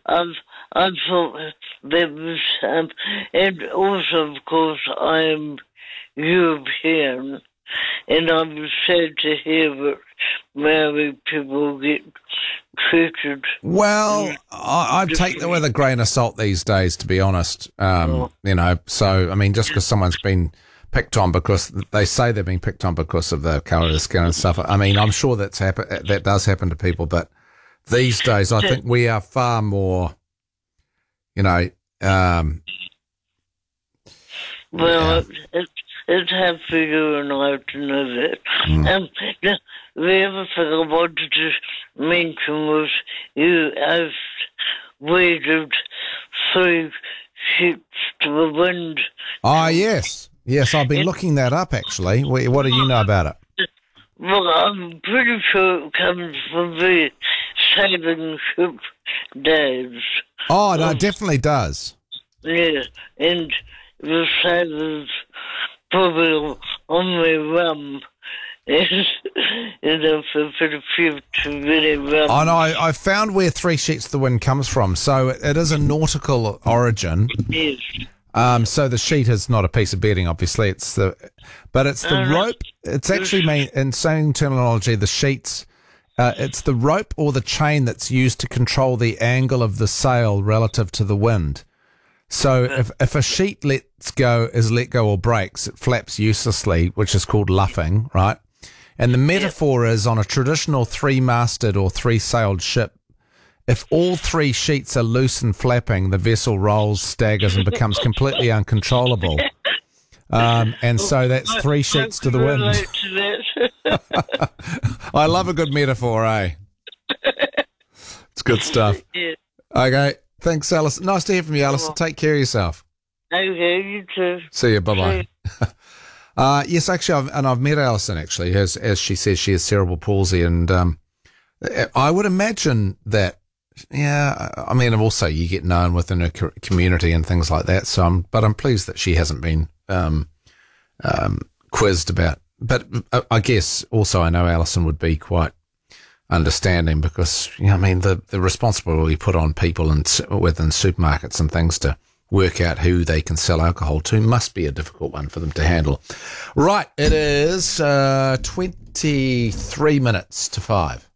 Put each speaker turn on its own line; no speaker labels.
I, I thought that was, and also, of course, I'm European, and I was sad to hear that Maori people get treated.
Well, I take that with a grain of salt these days, to be honest. You know, so, I mean, just because someone's been picked on because they say they're being picked on because of the colour of the skin and stuff. I mean, I'm sure that does happen to people, but these days I think we are far more, you know,
well, it's hard for you and I to know that. The other thing I wanted to mention was you have waded 3 ships to the wind.
Oh, yes. Yes, I've been looking that up, actually. What do you know about it?
Well, I'm pretty sure it comes from the sailing ship days.
Oh, no, it definitely does.
Yeah, and the sailors probably on their rum. For the few to really rum.
I know. I found where 3 sheets of the wind comes from. So it is a nautical origin.
Yes.
So the sheet is not a piece of bedding, obviously. But it's the rope. It's actually in sailing terminology, the sheets. It's the rope or the chain that's used to control the angle of the sail relative to the wind. So if a sheet is let go or breaks, it flaps uselessly, which is called luffing, right? And the metaphor is on a traditional 3-masted or 3-sailed ship. If all 3 sheets are loose and flapping, the vessel rolls, staggers, and becomes completely uncontrollable. And so that's 3 sheets to the wind. I love a good metaphor, eh? It's good stuff.
Yeah.
Okay. Thanks, Alison. Nice to hear from you, Alison. Take care of yourself.
Okay, you too.
See you. Bye-bye. Yes, actually, I've met Alison, actually. As she says, she has cerebral palsy. And I would imagine that, I mean, also you get known within a community and things like that. So but I'm pleased that she hasn't been quizzed about. But I guess also I know Alison would be quite understanding because, I mean, the responsibility put on people within supermarkets and things to work out who they can sell alcohol to must be a difficult one for them to handle. Right, it is 23 minutes to 5.